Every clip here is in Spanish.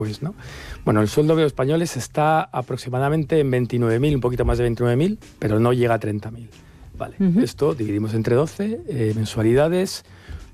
Pues, ¿no? Bueno, el sueldo de los españoles está aproximadamente en 29.000, un poquito más de 29.000, pero no llega a 30.000. Vale, esto dividimos entre 12 mensualidades.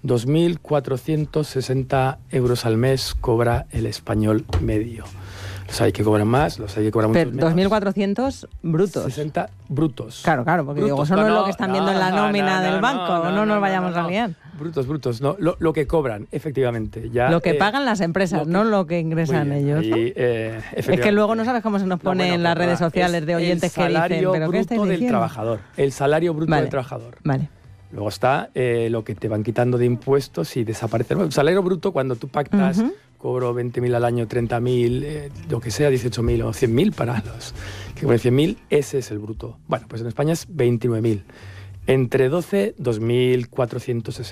2.460 euros al mes cobra el español medio. Los hay que cobran más, los hay que cobran mucho menos. 2.400 brutos. 60 brutos. Claro, porque brutos, digo, eso no es lo que están viendo en la nómina del banco, no nos vayamos a liar. Brutos, no, lo que cobran, efectivamente. Ya, lo que pagan las empresas, no lo que ingresan ellos. ¿no? Es que luego no sabes cómo se nos pone en las redes sociales de oyentes que dicen, ¿pero qué estáis diciendo? Del trabajador, el salario bruto del trabajador. Vale. Luego está lo que te van quitando de impuestos y desaparece. El salario bruto, cuando tú pactas, cobro 20.000 al año, 30.000, lo que sea, 18.000 o 100.000 para los que cobran 100.000, ese es el bruto. Bueno, pues en España es 29.000. Entre 12, 2.460.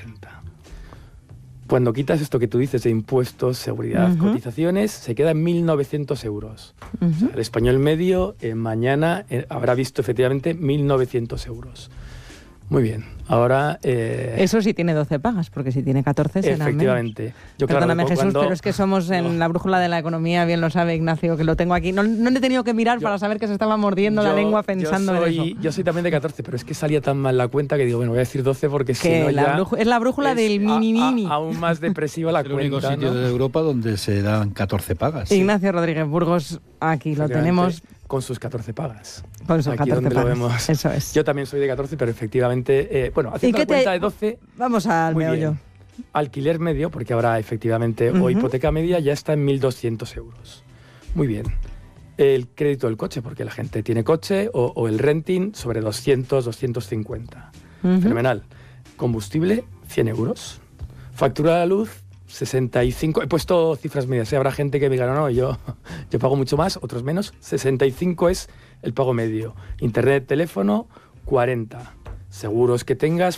Cuando quitas esto que tú dices de impuestos, seguridad, cotizaciones, se queda en 1.900 euros. O sea, el español medio mañana habrá visto efectivamente 1.900 euros. Muy bien. Ahora... Eso sí tiene 12 pagas, porque si tiene 14 será menos. Efectivamente. Perdóname, Jesús, pero es que somos en la brújula de la economía, bien lo sabe Ignacio, que lo tengo aquí. No he tenido que mirar para saber que se estaba mordiendo la lengua pensando en eso. Yo soy también de 14, pero es que salía tan mal la cuenta que digo, bueno, voy a decir 12 porque si no ya... Es la brújula del mini. Aún más depresiva la cuenta. Es el único sitio de Europa donde se dan 14 pagas. Ignacio Rodríguez Burgos, aquí lo tenemos. Con sus 14 pagas. Con sus aquí 14 donde pagas. Lo vemos. Eso es. Yo también soy de 14, pero efectivamente, haciendo la cuenta de 12... Vamos al meollo. Alquiler medio, porque ahora efectivamente, o hipoteca media, ya está en 1.200 euros. Muy bien. El crédito del coche, porque la gente tiene coche, o el renting, sobre 200, 250. Fenomenal. Combustible, 100 euros. Factura de la luz, 65. He puesto cifras medias. Habrá gente que me diga, no, yo pago mucho más, otros menos. 65 es el pago medio. Internet, teléfono, 40. Seguros que tengas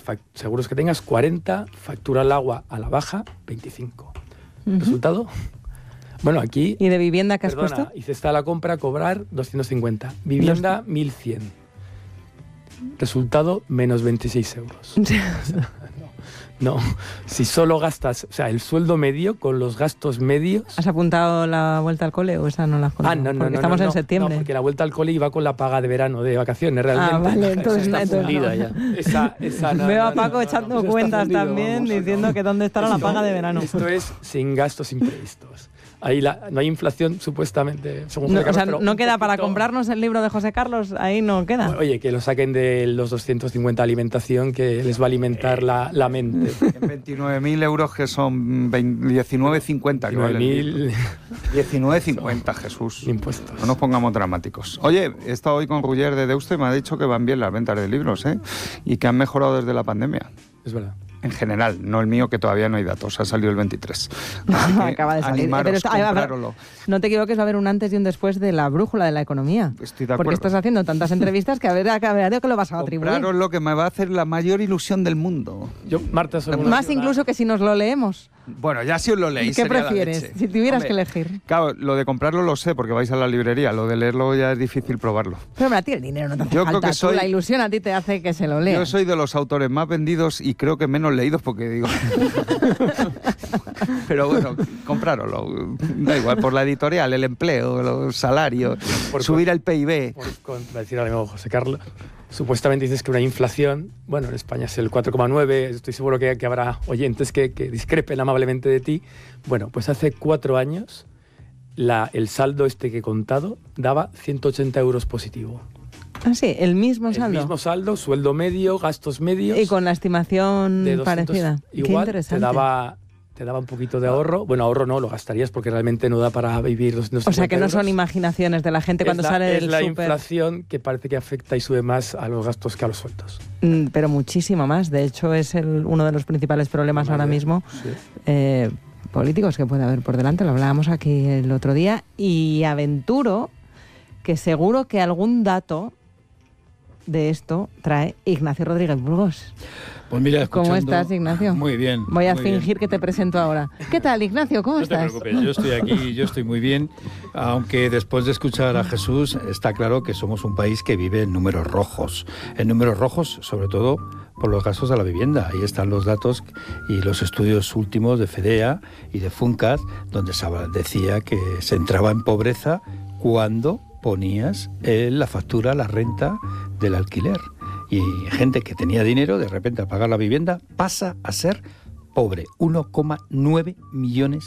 40. Factura al agua a la baja, 25. ¿Resultado? Bueno, aquí... ¿Y de vivienda qué has puesto? Y cesta a la compra, cobrar 250. Vivienda, 1.100. Resultado, menos 26 euros. No, si solo gastas, o sea, el sueldo medio con los gastos medios... ¿Has apuntado la vuelta al cole o esa no la has contado? No. Porque estamos en septiembre. No, porque la vuelta al cole iba con la paga de verano, de vacaciones, realmente. Vale, entonces está fundida ya. Esa no. Veo a Paco echando cuentas también, diciendo que dónde estará la paga de verano. Esto es sin gastos imprevistos. Ahí no hay inflación, supuestamente, según José Carlos, Carlos, no queda para comprarnos el libro de José Carlos, ahí no queda. Bueno, oye, que lo saquen de los 250 alimentación, que les va a alimentar la mente. 29.000 euros, que son 19,50. 19,50, Jesús. Impuestos. No nos pongamos dramáticos. Oye, he estado hoy con Ruller de Deusto y me ha dicho que van bien las ventas de libros, y que han mejorado desde la pandemia. Es verdad. En general, no el mío, que todavía no hay datos, ha salido el 23. Acaba de salir. Animaros, comprároslo. No te equivoques, va a haber un antes y un después de la brújula de la economía. Estoy de acuerdo. Porque estás haciendo tantas entrevistas que a ver que lo vas a atribuir. Compraros lo que me va a hacer la mayor ilusión del mundo. Yo, Marta, más incluso que si nos lo leemos. Bueno, ya si os lo leéis. ¿Qué prefieres? Si tuvieras que elegir. Claro, lo de comprarlo lo sé, porque vais a la librería. Lo de leerlo ya es difícil probarlo. Pero a ti el dinero no te hace yo falta. Creo que la ilusión a ti te hace que se lo lea. Yo soy de los autores más vendidos y creo que menos leídos, porque digo... Pero bueno, comprároslo. Da igual, por la editorial, el empleo, los salarios, subir el PIB. Para decir algo, José Carlos, supuestamente dices que una inflación, bueno, en España es el 4,9, estoy seguro que habrá oyentes que discrepen amablemente de ti. Bueno, pues hace 4 años el saldo que he contado daba 180 euros positivo. Ah, sí, el mismo saldo. El mismo saldo, sueldo medio, gastos medios. Y con la estimación de 200, parecida. Igual, qué interesante. Te daba un poquito de ahorro. Bueno, ahorro no, lo gastarías porque realmente no da para vivir 250 O sea, que no euros. son imaginaciones de la gente cuando sale del súper. Es la inflación que parece que afecta y sube más a los gastos que a los sueldos. Pero muchísimo más. De hecho, es uno de los principales problemas ahora mismo. Sí. Políticos que puede haber por delante. Lo hablábamos aquí el otro día. Y aventuro que seguro que algún dato de esto trae Ignacio Rodríguez Burgos. Pues mira, ¿Cómo estás, Ignacio? Muy bien. Voy a fingir que te presento ahora. ¿Qué tal, Ignacio? ¿Cómo estás? No te preocupes, yo estoy aquí, yo estoy muy bien, aunque después de escuchar a Jesús está claro que somos un país que vive en números rojos. En números rojos, sobre todo, por los gastos de la vivienda. Ahí están los datos y los estudios últimos de FEDEA y de FUNCAD, donde se decía que se entraba en pobreza cuando ponías en la factura la renta del alquiler. Y gente que tenía dinero, de repente al pagar la vivienda, pasa a ser pobre. 1,9 millones